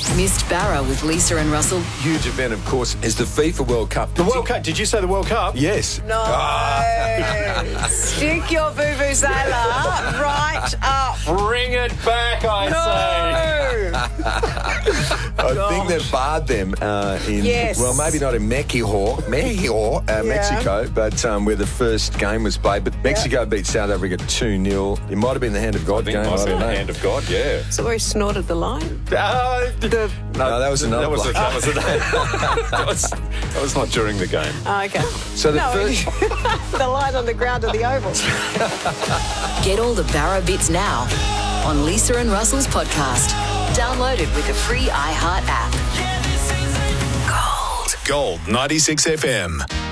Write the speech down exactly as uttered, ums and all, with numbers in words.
Missed Barra with Lisa and Russell. Huge event, of course, is the FIFA World Cup. The World Cup. Did you say the World Cup? Yes. No. Stick your vuvuzela right up. Bring it back, I say. I think they've barred them uh, in, Yes. well, maybe not in Mexico, Mexico, uh, Mexico, but um, where the first game was played. But Mexico beat South Africa two nil. It might have been the hand of God I think game. it might I be don't the know. hand of God, yeah. So where he snorted the line? Uh, The No, that was another That was, a, bloke. that, was a, that, was, that was not during the game. oh, okay. So the no, first... the line on the ground of the oval. Get all the Barra bits now on Lisa and Russell's podcast. Download it with the free iHeart app. Gold. Gold ninety-six F M.